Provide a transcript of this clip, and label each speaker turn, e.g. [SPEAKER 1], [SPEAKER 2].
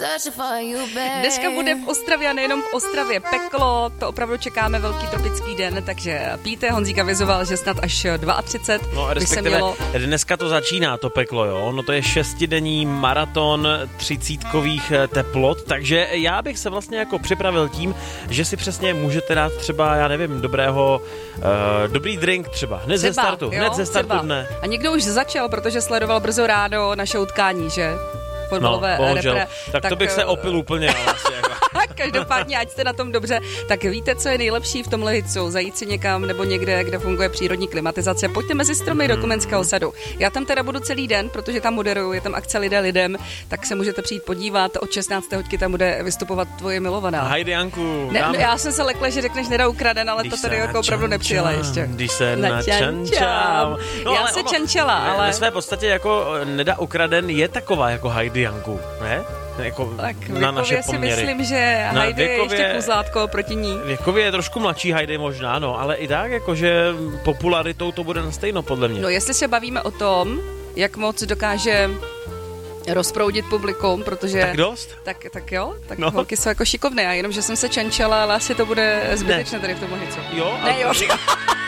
[SPEAKER 1] Dneska bude v Ostravě a nejenom v Ostravě peklo, to opravdu čekáme velký tropický den, takže pijte, Honzík avizoval, že snad až 32.
[SPEAKER 2] No a respektive dneska to začíná, to peklo, jo, no to je 6denní maraton 30kových teplot, takže já bych se vlastně jako připravil tím, že si přesně můžete dát třeba, já nevím, dobrý drink třeba, hned ze startu dne.
[SPEAKER 1] A někdo už začal, protože sledoval brzo ráno naše utkání, že? Fotbalové repre.
[SPEAKER 2] Tak to bych se opil úplně, ale asi jako.
[SPEAKER 1] Každopádně, ať jste na tom dobře, tak víte, co je nejlepší v tomhle hicu? Zajít si někam nebo někde, kde funguje přírodní klimatizace. Pojďte mezi stromy do Komenského sadu. Já tam teda budu celý den, protože tam moderuju, je tam akce Lidé lidem, tak se můžete přijít podívat. Od 16. hodiny tam bude vystupovat tvoje milovaná.
[SPEAKER 2] Hajde Janku.
[SPEAKER 1] Já jsem se lekla, že řekneš Neda ukraden, ale to tady jako opravdu nepřijela ještě.
[SPEAKER 2] Když se načančám.
[SPEAKER 1] No, já se čančela, ale...
[SPEAKER 2] Ve své podstatě jako Neda ukraden je taková jako Hajde Janku, ne? Jako
[SPEAKER 1] tak
[SPEAKER 2] na naše poměry.
[SPEAKER 1] Si myslím, že Heidi je ještě kuzlátko proti ní.
[SPEAKER 2] Věkově je trošku mladší Heidi možná, no, ale i tak, jakože popularitou to bude na stejno, podle mě.
[SPEAKER 1] No, jestli se bavíme o tom, jak moc dokáže rozproudit publikum, protože...
[SPEAKER 2] Tak dost?
[SPEAKER 1] Tak jo, tak no. Holky jsou jako šikovné, a jenom, že jsem se čančela, ale asi to bude zbytečné tady v tom hicu.
[SPEAKER 2] Jo?
[SPEAKER 1] Ne, jo.